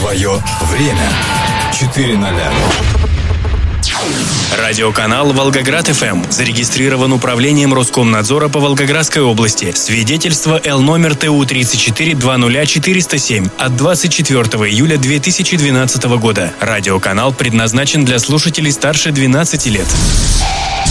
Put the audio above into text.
Твое время. 4:00. Радиоканал «Волгоград-ФМ» зарегистрирован Управлением Роскомнадзора по Волгоградской области. Свидетельство Л номер ТУ-34-20407 от 24 июля 2012 года. Радиоканал предназначен для слушателей старше 12 лет.